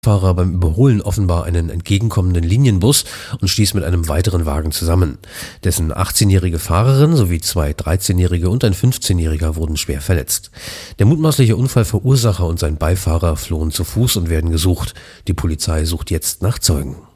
Fahrer beim Überholen offenbar einen entgegenkommenden Linienbus und stieß mit einem weiteren Wagen zusammen. Dessen 18-jährige Fahrerin sowie 2 13-Jährige und ein 15-Jähriger wurden schwer verletzt. Der mutmaßliche Unfallverursacher und sein Beifahrer flohen zu Fuß und werden gesucht. Die Polizei sucht jetzt nach Zeugen.